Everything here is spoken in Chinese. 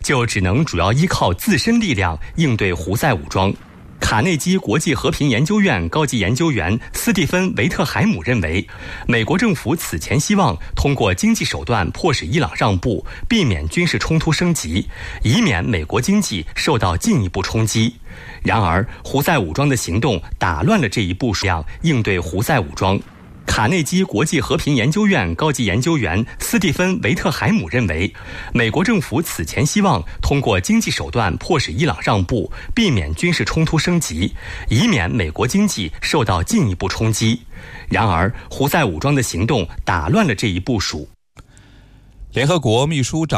就只能主要依靠自身力量应对胡塞武装。卡内基国际和平研究院高级研究员斯蒂芬·维特海姆认为，美国政府此前希望通过经济手段迫使伊朗让步，避免军事冲突升级，以免美国经济受到进一步冲击。然而，胡塞武装的行动打乱了这一部署，应对胡塞武装。卡内基国际和平研究院高级研究员斯蒂芬·维特海姆认为，美国政府此前希望通过经济手段迫使伊朗让步，避免军事冲突升级，以免美国经济受到进一步冲击。然而，胡塞武装的行动打乱了这一部署。 联合国秘书长